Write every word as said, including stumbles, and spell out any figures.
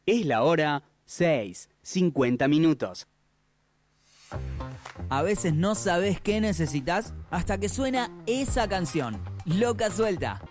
Es la hora seis, cincuenta minutos. A veces no sabes qué necesitas hasta que suena esa canción, Loca Suelta.